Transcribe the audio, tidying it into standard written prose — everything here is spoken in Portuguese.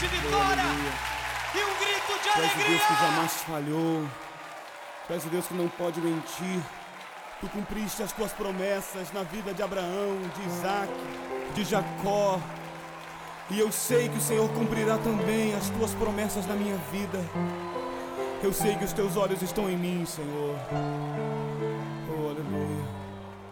de vitória e um grito de alegria. Tu és o Deus que jamais falhou. Tu és o Deus que não pode mentir. Tu cumpriste as tuas promessas na vida de Abraão, de Isaac, de Jacó. E eu sei que o Senhor cumprirá também as tuas promessas na minha vida. Eu sei que os teus olhos estão em mim, Senhor. Oh, aleluia.